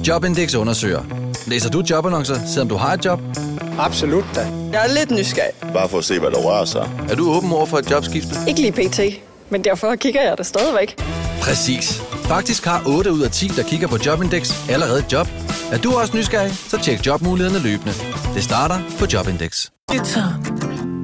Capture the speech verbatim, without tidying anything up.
Jobindex undersøger. Læser du jobannoncer, selvom du har et job? Absolut da. Jeg er lidt nysgerrig. Bare for at se, hvad der rører sig. Er du åben over for et jobskifte? Ikke lige pt, men derfor kigger jeg det stadigvæk. Præcis. Faktisk har otte ud af ti, der kigger på Jobindex, allerede et job. Er du også nysgerrig, så tjek jobmulighederne løbende. Det starter på Jobindex. It's